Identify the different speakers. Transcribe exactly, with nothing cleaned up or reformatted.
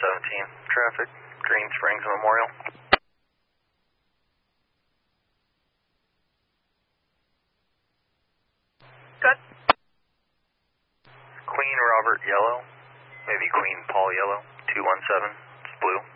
Speaker 1: seventeen. Traffic, Green Springs Memorial.
Speaker 2: Good.
Speaker 1: Queen Robert Yellow, maybe Queen Paul Yellow, two one seven, it's blue.